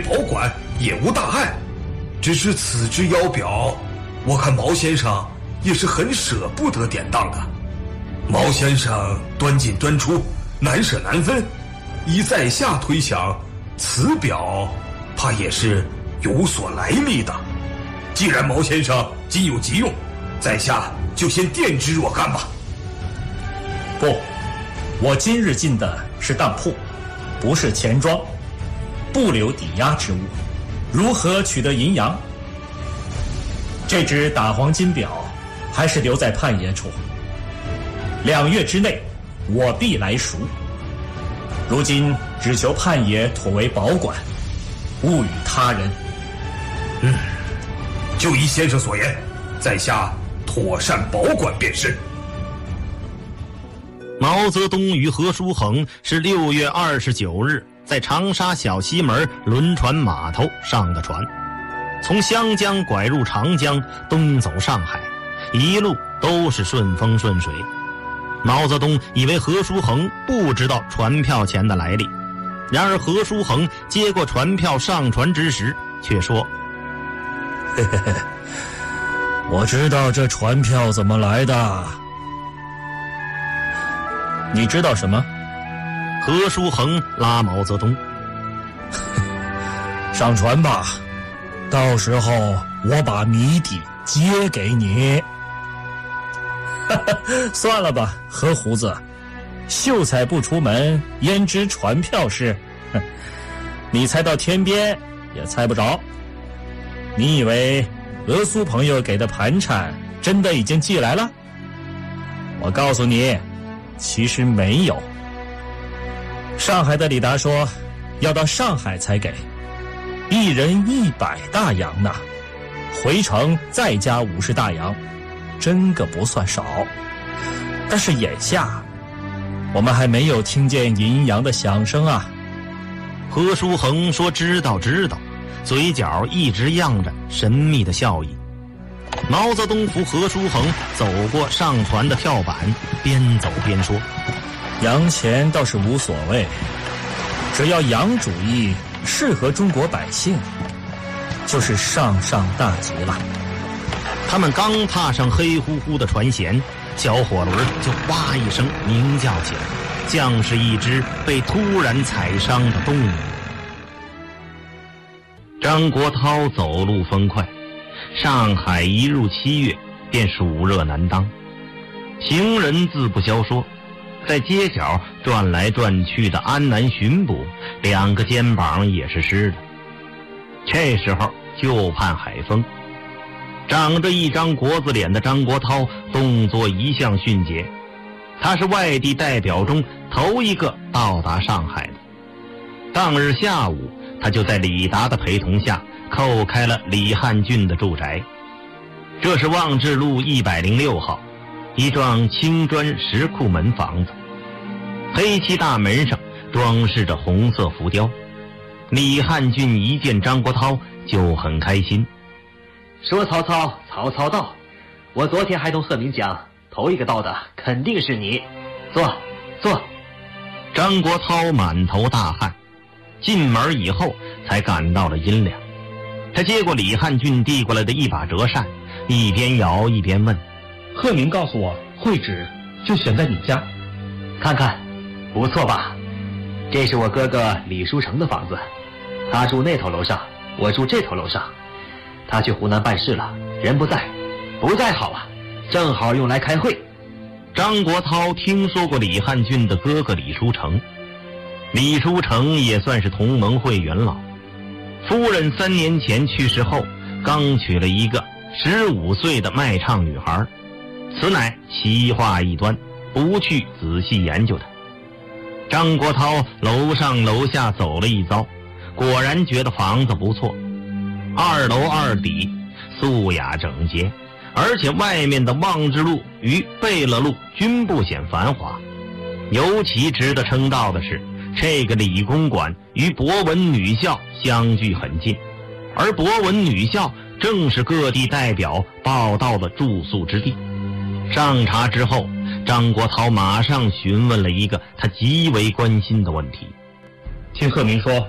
保管也无大碍。只是此之邀表，我看毛先生也是很舍不得典当的。毛先生端进端出，难舍难分，依在下推想，此表怕也是有所来历的。既然毛先生今有急用，在下就先垫之若干吧。 不，我今日进的是当铺，不是钱庄，不留抵押之物，如何取得银洋？这只打黄金表还是留在判爷处，2月之内我必来赎。如今只求判爷妥为保管，勿与他人。 就依先生所言，在下妥善保管便是。 毛泽东与何叔衡是6月29日在长沙小西门轮船码头上的船，从湘江拐入长江，东走上海，一路都是顺风顺水。毛泽东以为何叔衡不知道船票钱的来历，然而何叔衡接过船票上船之时却说： 嘿嘿嘿，我知道这船票怎么来的。你知道什么？ 何叔衡拉毛泽东： 上船吧，到时候我把谜底揭给你。算了吧，何胡子，秀才不出门，焉知船票事？你猜到天边也猜不着。你以为俄苏朋友给的盘缠真的已经寄来了？我告诉你，其实没有。上海的李达说要到上海才给，1人100大洋呢，回程再加50大洋，真个不算少。但是眼下我们还没有听见银洋的响声啊。 何叔衡说知道知道，嘴角一直漾着神秘的笑意。毛泽东扶何叔衡走过上船的跳板，边走边说： 洋钱倒是无所谓，只要洋主义适合中国百姓，就是上大吉了。 他们刚踏上黑乎乎的船舷，小火轮就哇一声鸣叫起来，像是一只被突然踩伤的动物。张国焘走路风快，上海一入7月便暑热难当，行人自不消说，在街角转来转去的安南巡捕，2个肩膀也是湿的。这时候就盼海风。长着一张国字脸的张国焘动作一向迅捷，他是外地代表中头一个到达上海的。当日下午，他就在李达的陪同下叩开了李汉俊的住宅。这是望志路106号，一幢青砖石库门房子，黑漆大门上装饰着红色浮雕。李汉俊一见张国焘就很开心， 说曹操，曹操到。我昨天还同贺明讲，头一个到的肯定是你。坐，坐。 张国焘满头大汗，进门以后才感到了阴凉。他接过李汉俊递过来的一把折扇，一边摇一边问： 贺明告诉我，会址就选在你家， 看看，不错吧？这是我哥哥李书成的房子，他住那头楼上，我住这头楼上。他去湖南办事了，人不在，不在好啊，正好用来开会。 张国焘听说过李汉俊的哥哥李书成，李书成也算是同盟会元老，夫人3年前去世后，刚娶了一个15岁的卖唱女孩，此乃奇话一端，不去仔细研究它。张国焘楼上楼下走了一遭，果然觉得房子不错，2楼2底，素雅整洁，而且外面的望志路与贝勒路均不显繁华。尤其值得称道的是，这个李公馆与博文女校相距很近，而博文女校正是各地代表报道的住宿之地。上茶之后，张国焘马上询问了一个他极为关心的问题。 听贺明说，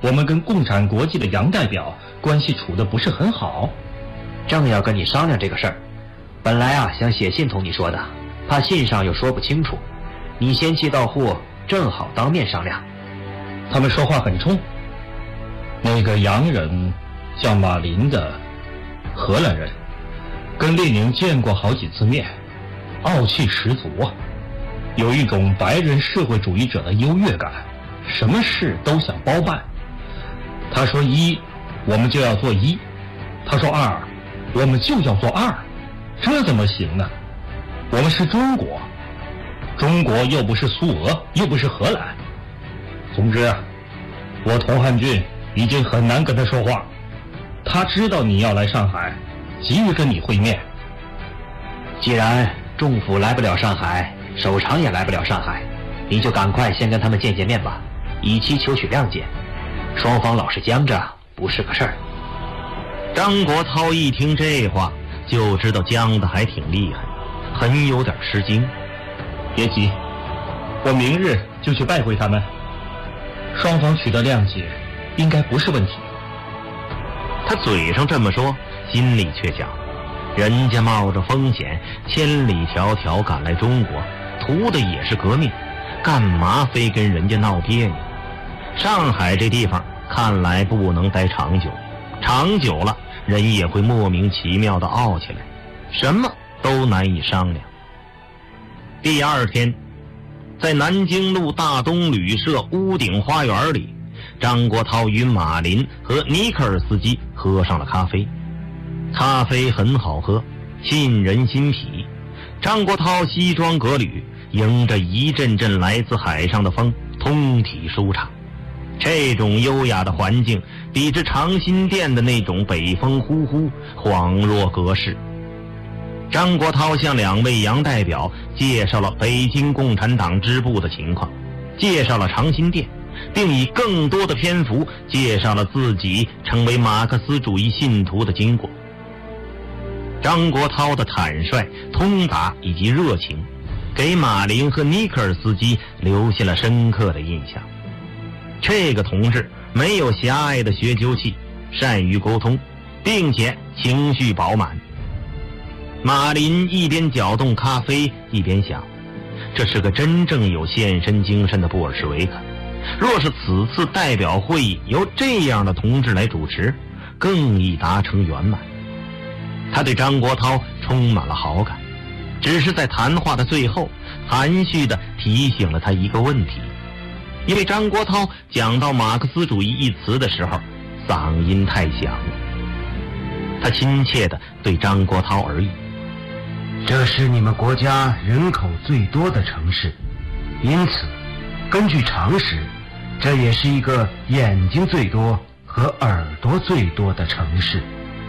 我们跟共产国际的杨代表关系处得不是很好， 正要跟你商量这个事儿。本来啊想写信同你说的，怕信上又说不清楚，你先气到户，正好当面商量。 他们说话很冲。那个洋人叫马林的荷兰人，跟列宁见过好几次面，傲气十足啊，有一种白人社会主义者的优越感，什么事都想包办。他说一，我们就要做一；他说二，我们就要做二。这怎么行呢？我们是中国，中国又不是苏俄，又不是荷兰。总之啊，我童汉俊已经很难跟他说话。他知道你要来上海，急于跟你会面。 既然众府来不了上海，首长也来不了上海，你就赶快先跟他们见见面吧，以期求取谅解。双方老是僵着，不是个事儿。 张国焘一听这话，就知道僵的还挺厉害，很有点吃惊。 别急，我明日就去拜会他们，双方取得谅解应该不是问题。 他嘴上这么说，心里却想，人家冒着风险千里迢迢赶来中国，图的也是革命，干嘛非跟人家闹别扭？上海这地方看来不能待长久，长久了人也会莫名其妙地傲起来，什么都难以商量。第二天，在南京路大东旅社屋顶花园里，张国焘与马林和尼克尔斯基喝上了咖啡。咖啡很好喝，沁人心脾。张国焘西装革履，迎着一阵阵来自海上的风，通体舒畅。这种优雅的环境比之长辛店的那种北风呼呼恍若隔世。张国焘向两位洋代表介绍了北京共产党支部的情况，介绍了长辛店，并以更多的篇幅介绍了自己成为马克思主义信徒的经过。张国焘的坦率、通达以及热情，给马林和尼克尔斯基留下了深刻的印象。这个同志没有狭隘的学究气，善于沟通，并且情绪饱满。马林一边搅动咖啡，一边想，这是个真正有献身精神的布尔什维克。若是此次代表会议由这样的同志来主持，更易达成圆满。他对张国焘充满了好感，只是在谈话的最后含蓄地提醒了他一个问题。因为张国焘讲到马克思主义一词的时候嗓音太响，他亲切地对张国焘而语， 这是你们国家人口最多的城市，因此根据常识，这也是一个眼睛最多和耳朵最多的城市。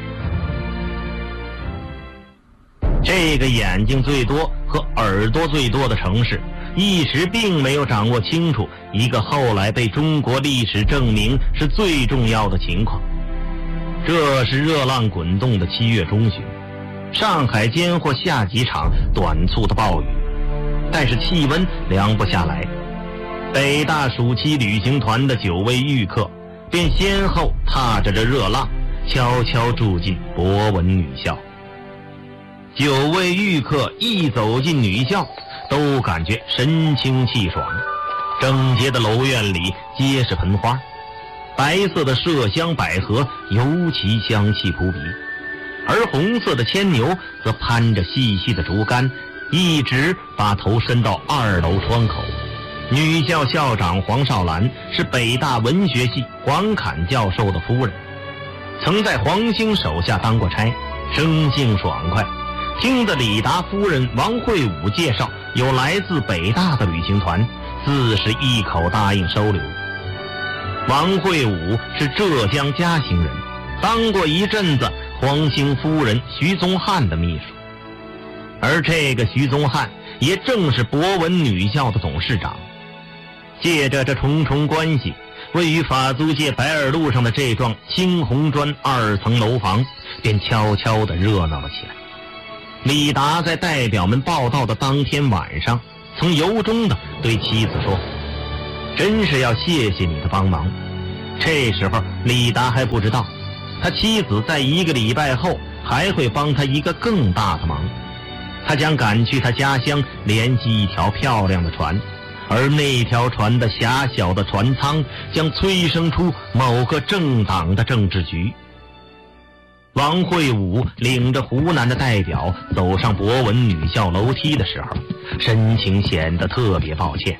这个眼睛最多和耳朵最多的城市一时并没有掌握清楚一个后来被中国历史证明是最重要的情况。这是热浪滚动的7月中旬，上海间或下几场短促的暴雨，但是气温凉不下来。北大暑期旅行团的9位预客便先后踏着这热浪悄悄住进博文女校。9位预客一走进女校，都感觉神清气爽。整洁的楼院里皆是盆花，白色的麝香百合尤其香气扑鼻，而红色的牵牛则攀着细细的竹竿，一直把头伸到2楼窗口。女校校长黄少兰是北大文学系黄侃教授的夫人，曾在黄兴手下当过差，生性爽快。听得李达夫人王惠武介绍有来自北大的旅行团，自是一口答应收留。王惠武是浙江嘉兴人，当过一阵子黄兴夫人徐宗翰的秘书，而这个徐宗翰也正是博文女校的董事长。借着这重重关系，位于法租界白尔路上的这幢青红砖2层楼房便悄悄地热闹了起来。李达在代表们报道的当天晚上，曾由衷地对妻子说，真是要谢谢你的帮忙， 这时候李达还不知道，他妻子在1个礼拜后还会帮他一个更大的忙，他将赶去他家乡联系一条漂亮的船，而那条船的狭小的船舱将催生出某个政党的政治局。王会武领着湖南的代表走上博文女校楼梯的时候，神情显得特别抱歉。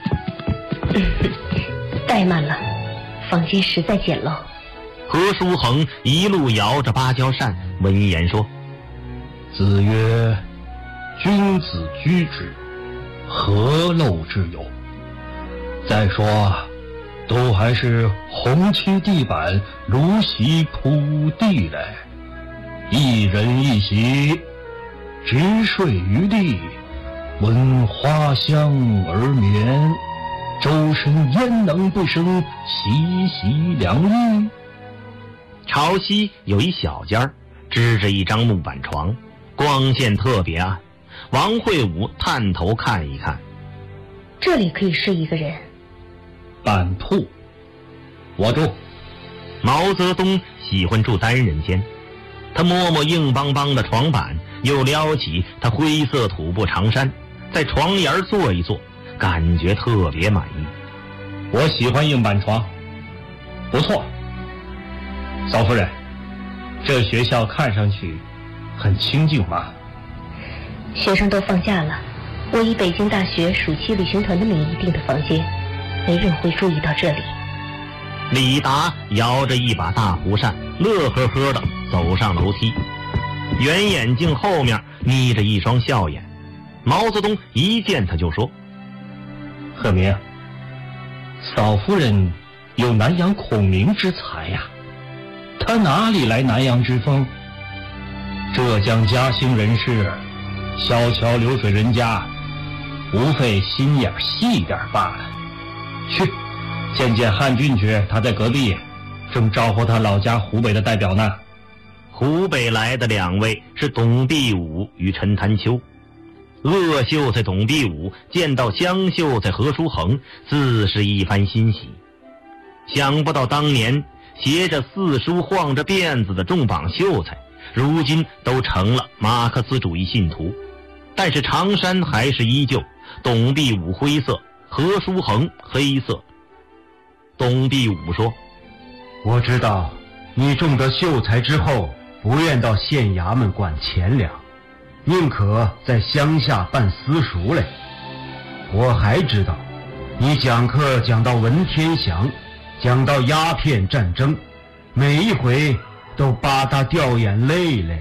怠慢了，房间实在简陋。 何叔衡一路摇着芭蕉扇，闻言说： 子曰，君子居之，何陋之有？再说都还是红漆地板，芦席铺地嘞，一人一席，直睡于地，闻花香而眠，周身焉能不生习习凉意？ 朝西有一小间儿，支着一张木板床，光线特别暗。王会武探头看一看， 这里可以睡一个人。 板铺，我住。 毛泽东喜欢住单人间，他摸摸硬邦邦的床板，又撩起他灰色土布长衫，在床沿坐一坐，感觉特别满意。 我喜欢硬板床，不错。嫂夫人，这学校看上去很清静吗？ 学生都放假了，我以北京大学暑期旅行团的名义订的房间，没人会注意到这里。 李达摇着一把大蒲扇，乐呵呵地走上楼梯，圆眼镜后面眯着一双笑眼。毛泽东一见他就说： 贺明，嫂夫人有南阳孔明之才呀，他哪里来南阳之风？浙江嘉兴人士，小桥流水人家，无非心眼细点罢了。去见见汉俊去，他在隔壁正招呼他老家湖北的代表呢。 湖北来的2位是董必武与陈潭秋。恶秀才董必武见到湘秀才何叔衡，自是一番欣喜。想不到当年携着4书晃着辫子的重榜秀才，如今都成了马克思主义信徒。但是长衫还是依旧，董必武灰色，何叔衡黑色。董必武说： 我知道你中得秀才之后，不愿到县衙门管钱粮，宁可在乡下办私塾嘞。我还知道你讲课讲到文天祥，讲到鸦片战争，每一回都吧嗒掉眼泪嘞。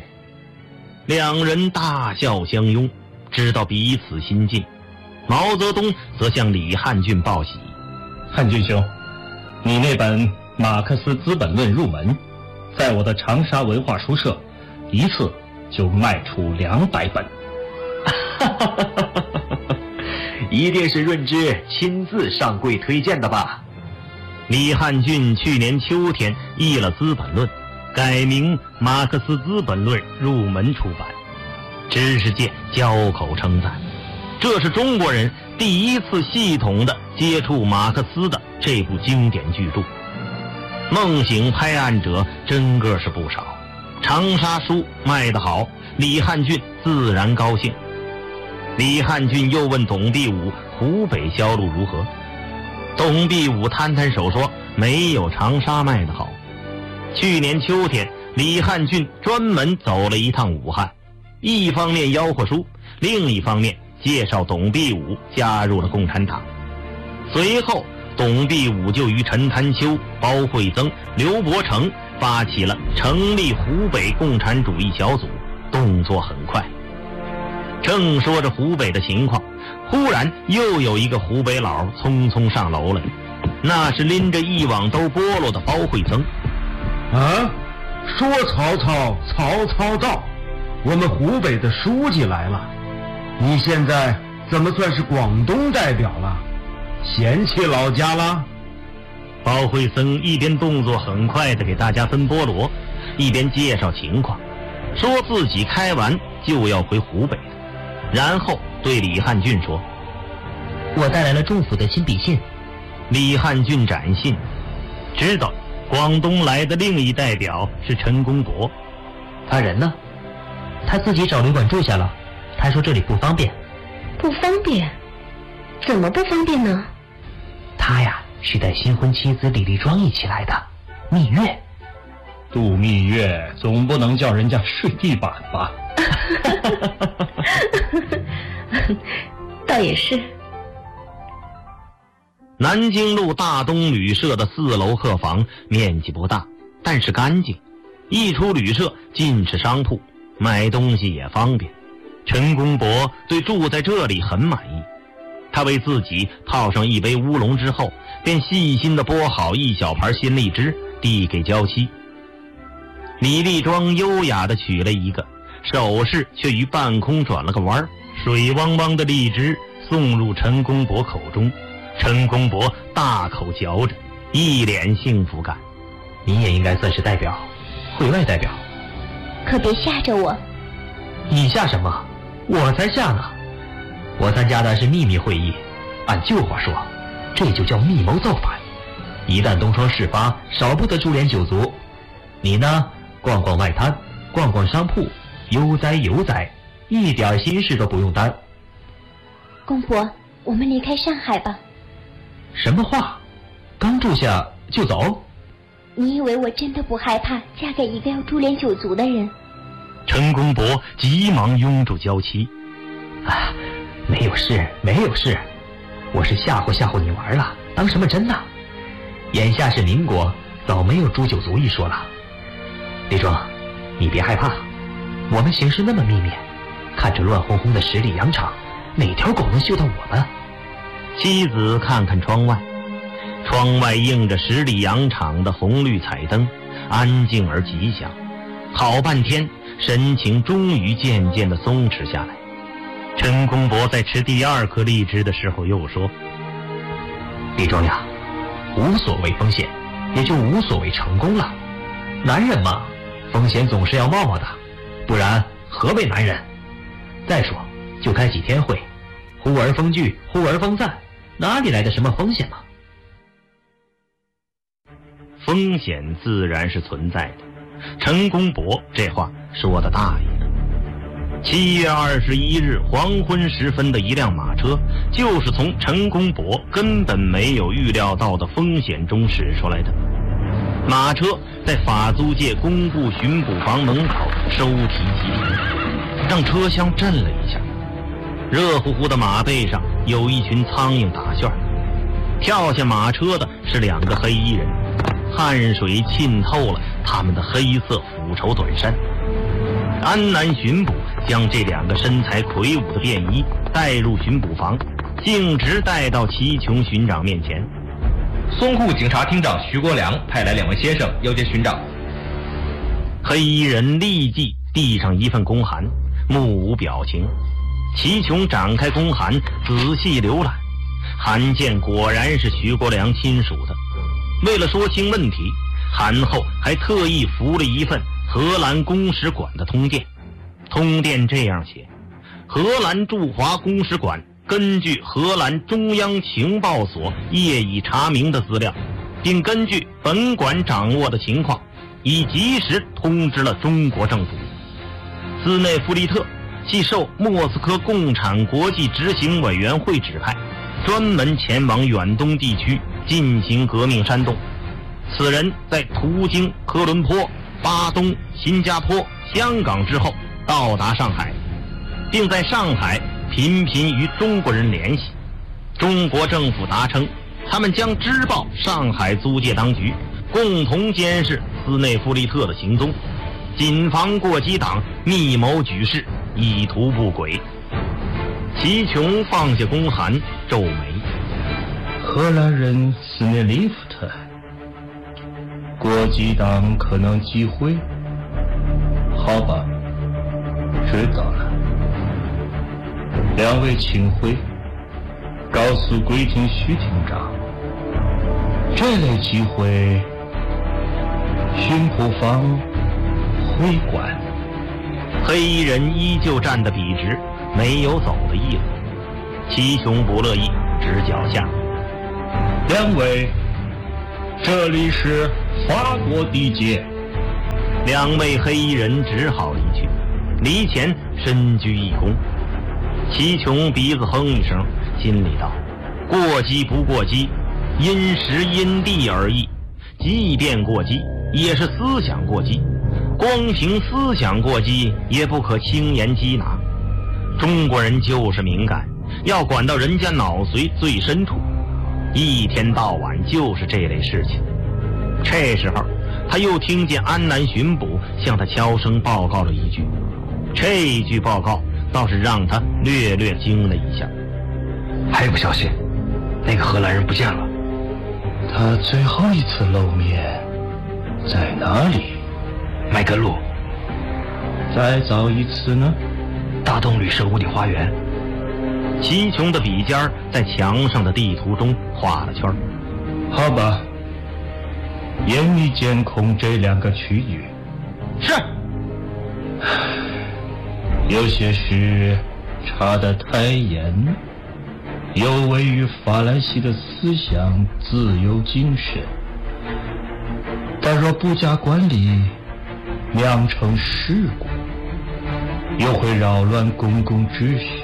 2人大笑相拥，知道彼此心境。毛泽东则向李汉俊报喜： 汉俊兄，你那本《马克思资本论》入门，在我的长沙文化书社一次就卖出200本。 一定是润之亲自上柜推荐的吧？ 李汉俊去年秋天译了《资本论》，改名《马克思资本论》入门出版，知识界交口称赞。这是中国人第一次系统的接触马克思的这部经典巨著。梦醒拍案者真个是不少，长沙书卖得好，李汉俊自然高兴。李汉俊又问董必武湖北销路如何，董必武摊摊手说没有长沙卖得好。去年秋天，李汉俊专门走了一趟武汉，一方面吆喝书，另一方面介绍董必武加入了共产党。随后董必武就与陈潭秋、包惠增、刘伯承发起了成立湖北共产主义小组，动作很快。正说着湖北的情况，忽然又有一个湖北佬匆匆上楼来，那是拎着一网兜菠萝的包惠增。 啊，说曹操，曹操到，我们湖北的书记来了。你现在怎么算是广东代表了？嫌弃老家了？ 包惠僧一边动作很快地给大家分菠萝，一边介绍情况，说自己开完就要回湖北了，然后对李汉俊说：我带来了政府的亲笔信。李汉俊展信，知道广东来的另一代表是陈公博。 他人呢？他自己找旅馆住下了。他说这里不方便。 不方便？怎么不方便呢？ 他呀是带新婚妻子李丽庄一起来的，蜜月。 度蜜月总不能叫人家睡地板吧？ 倒也是。 南京路大东旅社的4楼客房面积不大，但是干净。一出旅社尽是商铺，买东西也方便。陈公博对住在这里很满意。他为自己泡上一杯乌龙之后，便细心地剥好一小盘鲜荔枝递给娇妻。李丽庄优雅地取了一个，手势却于半空转了个弯，水汪汪的荔枝送入陈公博口中。陈公博大口嚼着，一脸幸福感。 你也应该算是代表，会外代表。 可别吓着我。 你吓什么？我才吓呢。我参加的是秘密会议，按旧话说，这就叫密谋造反。一旦东窗事发，少不得株连九族。你呢，逛逛外滩，逛逛商铺，悠哉悠哉，一点心事都不用担。 公伯，我们离开上海吧。 什么话？刚住下就走？ 你以为我真的不害怕嫁给一个要株连九族的人？ 陈公博急忙拥住娇妻。 啊，没有事，没有事，我是吓唬吓唬你玩了，当什么真呢？眼下是民国，早没有诛九族一说了。李庄，你别害怕，我们行事那么秘密，看着乱哄哄的十里洋场，哪条狗能嗅到我们？ 妻子看看窗外，窗外映着十里洋场的红绿彩灯，安静而吉祥。好半天，神情终于渐渐地松弛下来。陈公博在吃第2颗荔枝的时候又说： 李庄呀，无所谓风险，也就无所谓成功了。男人嘛，风险总是要冒冒的，不然何为男人？再说，就开几天会，忽而风聚，忽而风散，哪里来的什么风险嘛？ 风险自然是存在的。陈公博这话说的大意了。7月21日黄昏时分的一辆马车，就是从陈公博根本没有预料到的风险中驶出来的。马车在法租界工部巡捕房门口收提即停，让车厢震了一下。热乎乎的马背上有一群苍蝇打旋，跳下马车的是2个黑衣人，汗水浸透了他们的黑色腐绸短衫。安南巡捕将这2个身材魁梧的便衣带入巡捕房，径直带到齐琼巡长面前。 淞沪警察厅长徐国良派来2位先生要见巡长。 黑衣人立即递上一份公函，目无表情。齐琼展开公函，仔细浏览，函件果然是徐国良亲属的。为了说清问题，函后还特意附了一份荷兰公使馆的通电。通电这样写：荷兰驻华公使馆根据荷兰中央情报所业已查明的资料，并根据本馆掌握的情况，已及时通知了中国政府。斯内夫利特系受莫斯科共产国际执行委员会指派，专门前往远东地区进行革命煽动。此人在途经科伦坡、巴东、新加坡、香港之后到达上海，并在上海频频与中国人联系。中国政府答称，他们将知报上海租界当局，共同监视斯内夫利特的行踪，谨防过激党密谋举事，意图不轨。齐琼放下公函，皱眉： 荷兰人斯内利夫特，国际党可能机会。好吧，知道了。2位请回，告诉贵厅徐厅长，这类机会，巡捕房会馆。 黑衣人依旧站得笔直，没有走的意思。齐琼不乐意，直脚下： 2位， 这里是法国地界。 两位黑衣人只好离去，离前深鞠一躬。齐琼鼻子哼一声，心里道：过激不过激，因时因地而异。即便过激，也是思想过激。光凭思想过激，也不可轻言缉拿。中国人就是敏感，要管到人家脑髓最深处，一天到晚就是这类事情。这时候他又听见安南巡捕向他悄声报告了一句，这一句报告倒是让他略略惊了一下。 还有个消息，那个荷兰人不见了。 他最后一次露面在哪里？ 麦根路。 再早一次呢？ 大洞旅社屋顶花园。 齐琼的笔尖在墙上的地图中画了圈。 好吧，严密监控这2个区域。 是。 有些事查得太严，有违于法兰西的思想自由精神。但若不加管理，酿成事故，又会扰乱公共秩序。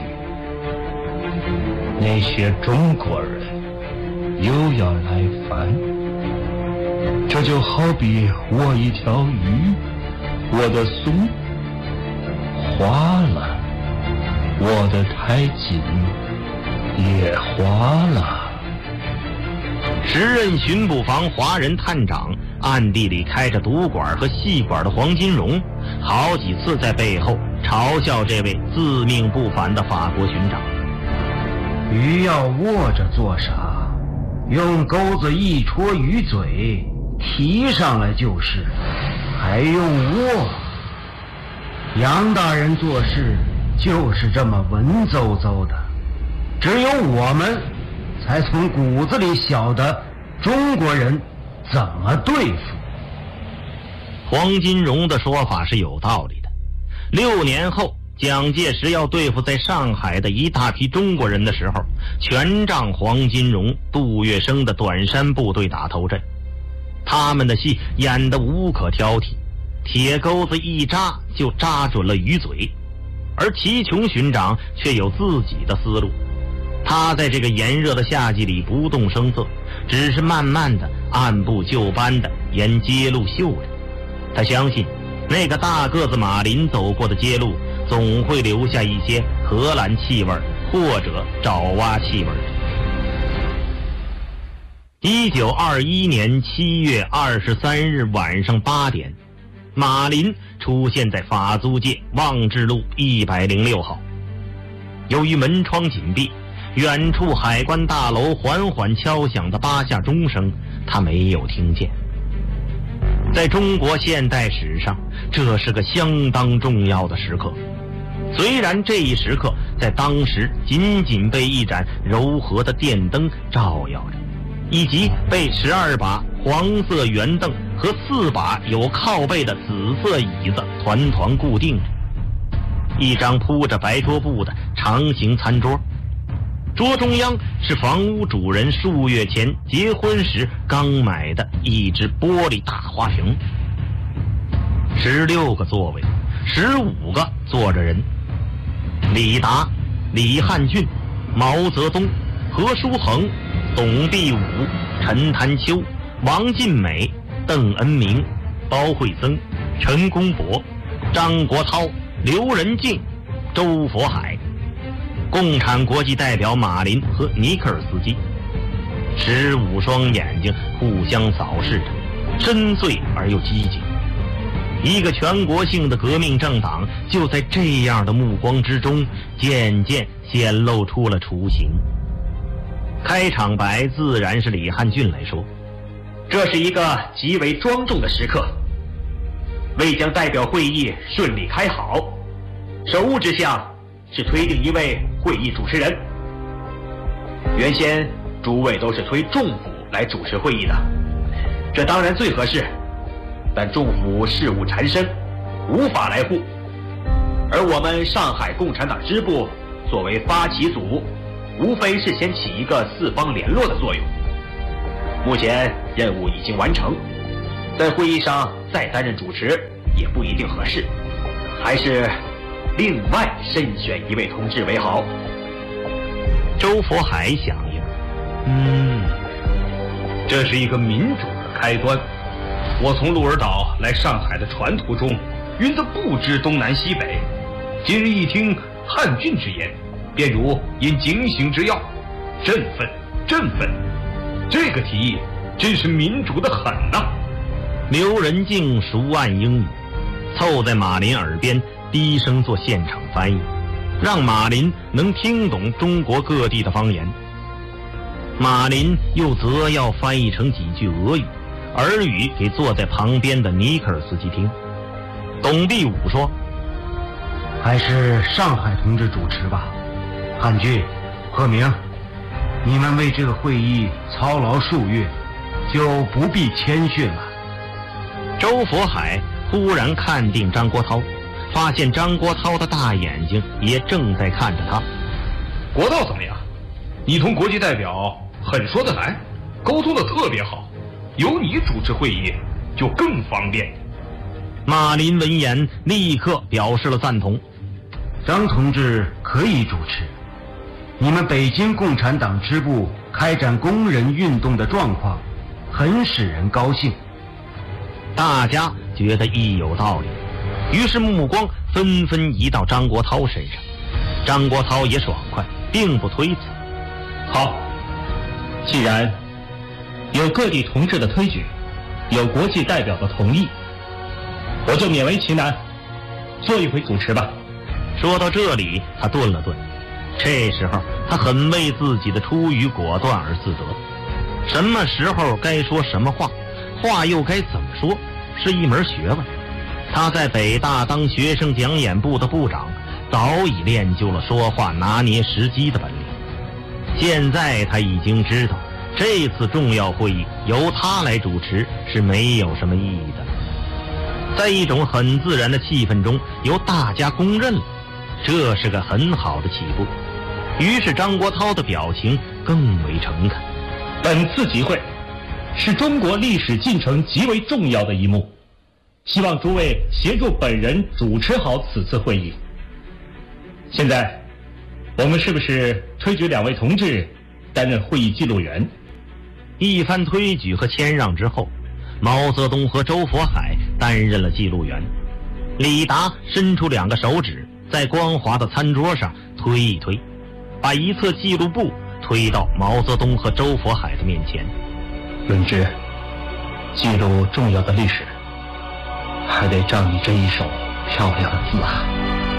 那些中国人又要来烦。这就好比我一条鱼，我的松花了，我的太紧也花了。 时任巡捕房华人探长，暗地里开着赌馆和戏馆的黄金荣，好几次在背后嘲笑这位自命不凡的法国巡长。 鱼要握着做啥？用钩子一戳鱼嘴，提上来就是，还用握？杨大人做事就是这么文绉绉的，只有我们才从骨子里晓得中国人怎么对付。 黄金荣的说法是有道理的。6年后，蒋介石要对付在上海的一大批中国人的时候，全仗黄金荣、杜月笙的短衫部队打头阵。他们的戏演得无可挑剔，铁钩子一扎就扎准了鱼嘴。而齐琼巡长却有自己的思路，他在这个炎热的夏季里不动声色，只是慢慢的按部就班的沿街路嗅着。他相信那个大个子马林走过的街路总会留下一些荷兰气味或者爪哇气味。1921年7月23日晚上8点，马林出现在法租界望志路106号。由于门窗紧闭，远处海关大楼缓缓敲响的8下钟声他没有听见。在中国现代史上，这是个相当重要的时刻。虽然这一时刻在当时仅仅被一盏柔和的电灯照耀着，以及被12把黄色圆凳和4把有靠背的紫色椅子团团固定着，一张铺着白桌布的长形餐桌，桌中央是房屋主人数月前结婚时刚买的一只玻璃大花瓶。16个座位，15个坐着人，李达、李汉俊、毛泽东、何书衡、董必武、陈潭秋、王尽美、邓恩铭、包惠僧、陈公博、张国焘、刘仁静、周佛海，共产国际代表马林和尼克尔斯基。15双眼睛互相扫视着，深邃而又激进。一个全国性的革命政党就在这样的目光之中渐渐显露出了雏形。开场白自然是李汉俊来说， 这是一个极为庄重的时刻，为将代表会议顺利开好，首务之项是推定一位会议主持人。原先诸位都是推仲甫来主持会议的，这当然最合适，但仲甫事务缠身，无法来沪，而我们上海共产党支部作为发起组，无非是先起一个四方联络的作用。 目前任务已经完成，在会议上再担任主持也不一定合适，还是另外慎选一位同志为好。 周佛海响应， 这是一个民主的开端。我从鹿儿岛来上海的船途中，晕得不知东南西北。今日一听汉俊之言，便如因警醒之药，振奋。这个提议真是民主的很呐！ 刘仁静熟谙英语，凑在马林耳边低声做现场翻译，让马林能听懂中国各地的方言。马林又则要翻译成几句俄语，耳语给坐在旁边的尼克尔斯基听。董必武说：“ 还是上海同志主持吧。汉俊、贺明，你们为这个会议操劳数月，就不必谦逊了。” 周佛海忽然看定张国焘，发现张国焘的大眼睛也正在看着他。 国道怎么样？你同国际代表很说得来，沟通得特别好，由你主持会议就更方便。 马林闻言立刻表示了赞同。 张同志可以主持。你们北京共产党支部开展工人运动的状况，很使人高兴。 大家觉得亦有道理，于是目光纷纷移到张国焘身上。张国焘也爽快，并不推辞。 好，既然有各地同志的推举，有国际代表的同意，我就勉为其难，做一回主持吧。 说到这里，他顿了顿。这时候他很为自己的出语果断而自得，什么时候该说什么话，话又该怎么说，是一门学问。他在北大当学生讲演部的部长，早已练就了说话拿捏时机的本领。现在他已经知道，这次重要会议由他来主持是没有什么意义的。在一种很自然的气氛中，由大家公认了，这是个很好的起步。于是张国焘的表情更为诚恳。 本次集会是中国历史进程极为重要的一幕，希望诸位协助本人主持好此次会议。现在我们是不是推举2位同志担任会议记录员？ 一番推举和谦让之后，毛泽东和周佛海担任了记录员。李达伸出2个手指，在光滑的餐桌上推一推，把一册记录簿推到毛泽东和周佛海的面前。 论之，记录重要的历史，还得仗你这一手漂亮的字啊！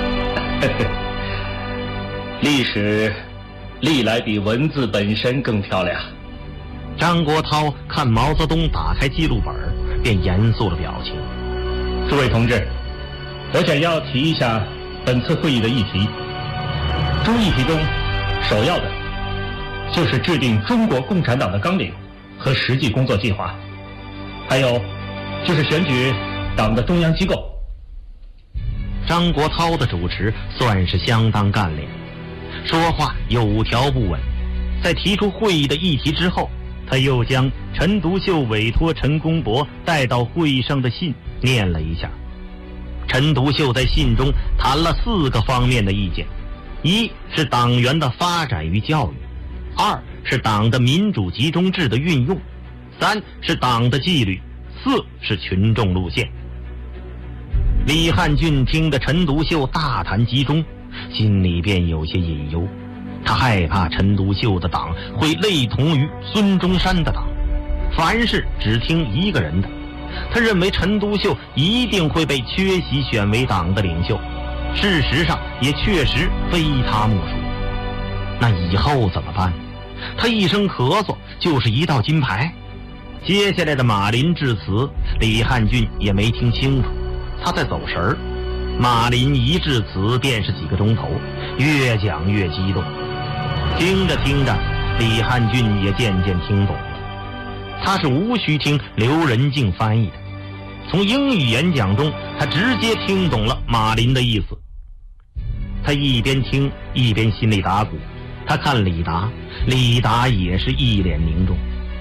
历史历来比文字本身更漂亮。 张国焘看毛泽东打开记录本，便严肃了表情。 诸位同志，我想要提一下本次会议的议题。诸议题中首要的就是制定中国共产党的纲领和实际工作计划，还有就是选举党的中央机构。 张国焘的主持算是相当干练，说话有条不紊。在提出会议的议题之后，他又将陈独秀委托陈公博带到会议上的信念了一下。陈独秀在信中谈了4个方面的意见：一是党员的发展与教育，2是党的民主集中制的运用，3是党的纪律，4是群众路线。李汉俊听得陈独秀大谈集中，心里便有些隐忧。他害怕陈独秀的党会类同于孙中山的党，凡事只听一个人的。他认为陈独秀一定会被缺席选为党的领袖，事实上也确实非他莫属。那以后怎么办？他一声咳嗽就是一道金牌。接下来的马林致辞，李汉俊也没听清楚，他在走神儿。马林一致辞便是几个钟头，越讲越激动。听着听着，李汉俊也渐渐听懂了。他是无需听刘仁静翻译的，从英语演讲中他直接听懂了马林的意思。他一边听一边心里打鼓，他看李达，李达也是一脸凝重。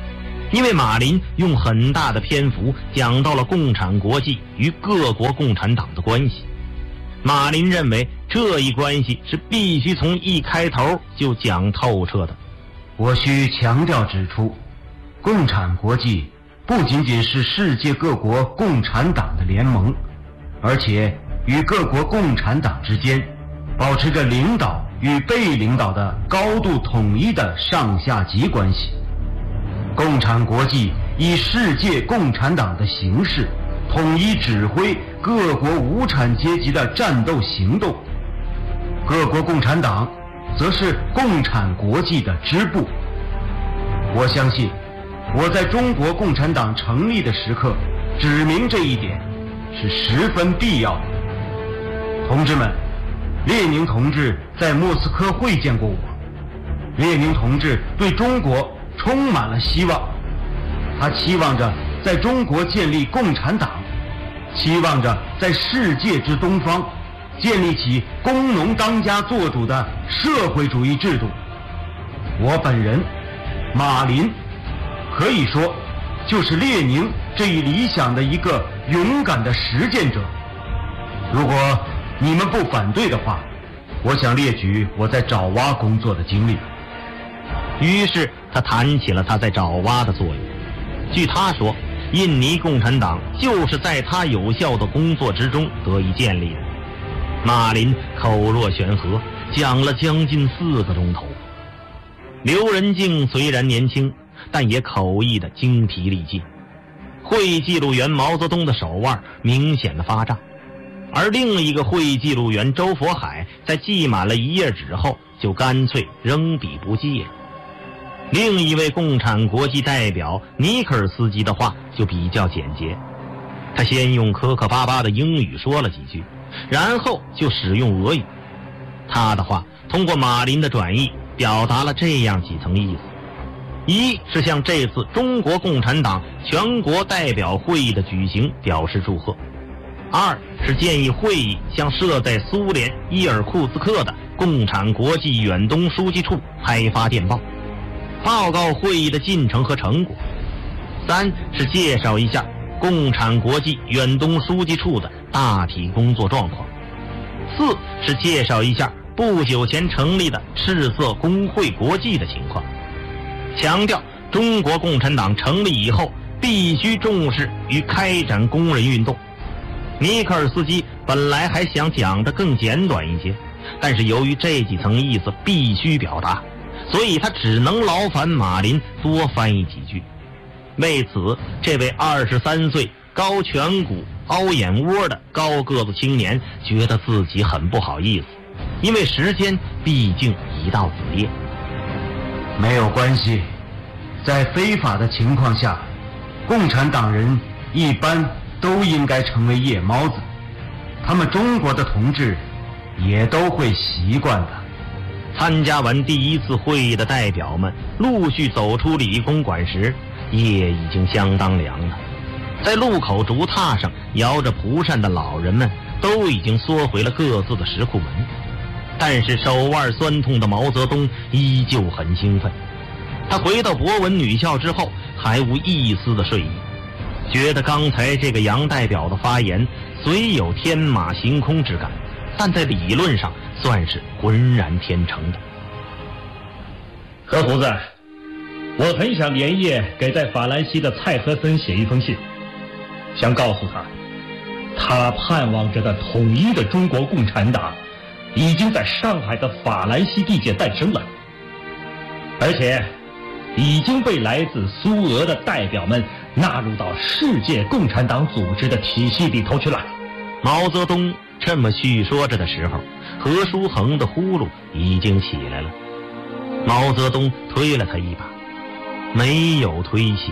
因为马林用很大的篇幅讲到了共产国际与各国共产党的关系。马林认为这一关系是必须从一开头就讲透彻的。 我需强调指出，共产国际不仅仅是世界各国共产党的联盟，而且与各国共产党之间保持着领导与被领导的高度统一的上下级关系。共产国际以世界共产党的形式统一指挥各国无产阶级的战斗行动，各国共产党则是共产国际的支部。我相信我在中国共产党成立的时刻指明这一点是十分必要的。同志们，列宁同志在莫斯科会见过我，列宁同志对中国充满了希望，他期望着在中国建立共产党，期望着在世界之东方建立起工农当家作主的社会主义制度。我本人马林可以说就是列宁这一理想的一个勇敢的实践者。如果你们不反对的话，我想列举我在爪哇工作的经历。 于是他谈起了他在爪哇的作用。据他说，印尼共产党就是在他有效的工作之中得以建立的。马林口若悬河，讲了将近4个钟头。刘仁静虽然年轻，但也口译的精疲力尽。会议记录员毛泽东的手腕明显的发胀，而另一个会议记录员周佛海在记满了1页纸后就干脆扔笔不记了。另一位共产国际代表尼克尔斯基的话就比较简洁，他先用磕磕巴巴的英语说了几句，然后就使用俄语。他的话通过马林的转译表达了这样几层意思：一是向这次中国共产党全国代表会议的举行表示祝贺；二是建议会议向设在苏联伊尔库茨克的共产国际远东书记处开发电报，报告会议的进程和成果；三是介绍一下共产国际远东书记处的大体工作状况；四是介绍一下不久前成立的赤色工会国际的情况，强调中国共产党成立以后必须重视与开展工人运动。尼克尔斯基本来还想讲得更简短一些，但是由于这几层意思必须表达，所以他只能劳烦马林多翻译几句。为此，这位23岁高颧骨凹眼窝的高个子青年觉得自己很不好意思，因为时间毕竟已到子夜。 没有关系，在非法的情况下，共产党人一般都应该成为夜猫子，他们中国的同志也都会习惯的。 参加完第一次会议的代表们陆续走出礼公馆时，夜已经相当凉了。在路口竹榻上摇着蒲扇的老人们都已经缩回了各自的石库门，但是手腕酸痛的毛泽东依旧很兴奋。他回到博文女校之后还无一丝的睡意，觉得刚才这个杨代表的发言虽有天马行空之感，但在理论上算是浑然天成的。 何胡子，我很想连夜给在法兰西的蔡和森写一封信，想告诉他盼望着的统一的中国共产党已经在上海的法兰西地界诞生了，而且已经被来自苏俄的代表们纳入到世界共产党组织的体系里头去了。 毛泽东这么叙说着的时候，何书衡的呼噜已经起来了。毛泽东推了他一把，没有推醒。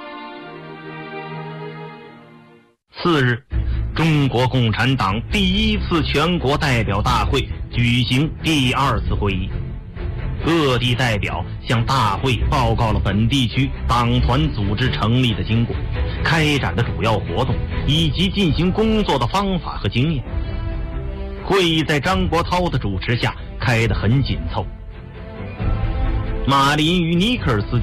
次日，中国共产党第1次全国代表大会举行第2次会议，各地代表向大会报告了本地区党团组织成立的经过、开展的主要活动以及进行工作的方法和经验。会议在张国焘的主持下开得很紧凑。马林与尼克尔斯基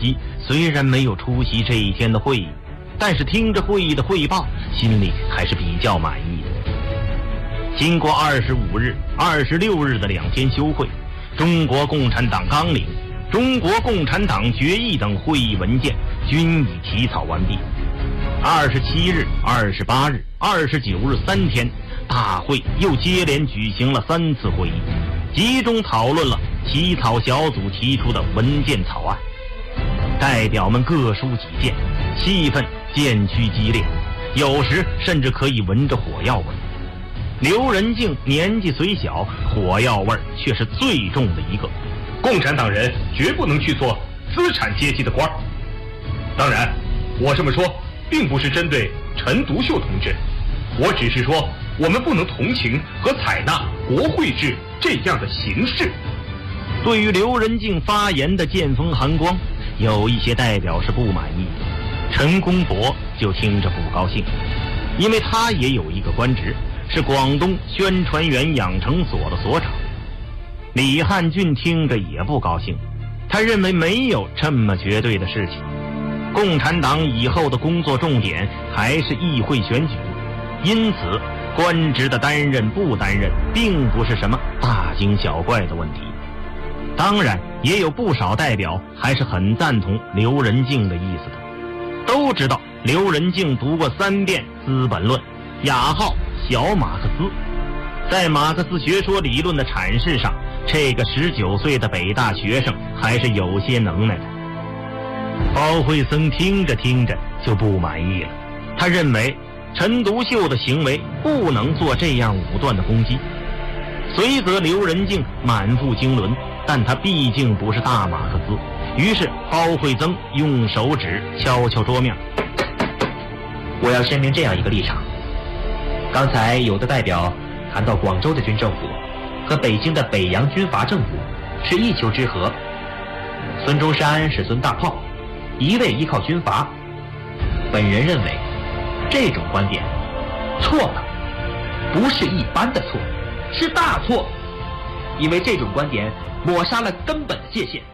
虽然没有出席这一天的会议，但是听着会议的汇报，心里还是比较满意的。经过25日、26日的2天休会，中国共产党纲领、中国共产党决议等会议文件均已起草完毕。27日、28日、29日3天，大会又接连举行了3次会议，集中讨论了起草小组提出的文件草案。代表们各抒己见，气氛渐趋激烈，有时甚至可以闻着火药味。刘仁静年纪虽小，火药味却是最重的一个。 共产党人绝不能去做资产阶级的官儿。当然，我这么说并不是针对陈独秀同志，我只是说我们不能同情和采纳国会制这样的形式。 对于刘仁静发言的见风寒光，有一些代表是不满意的。陈公博就听着不高兴，因为他也有一个官职，是广东宣传员养成所的所长。李汉俊听着也不高兴，他认为没有这么绝对的事情。共产党以后的工作重点还是议会选举，因此官职的担任不担任并不是什么大惊小怪的问题。当然也有不少代表还是很赞同刘仁静的意思的。都知道刘仁静读过3遍《资本论》，雅号小马克思，在马克思学说理论的阐释上，这个19岁的北大学生还是有些能耐的。包惠僧听着听着就不满意了，他认为陈独秀的行为不能做这样武断的攻击。随则刘仁静满腹经纶，但他毕竟不是大马克思，于是包惠僧用手指敲敲桌面。 我要声明这样一个立场：刚才有的代表谈到广州的军政府和北京的北洋军阀政府是一丘之貉，孙中山是孙大炮，一味依靠军阀。本人认为这种观点错了，不是一般的错，是大错，因为这种观点抹杀了根本的界限。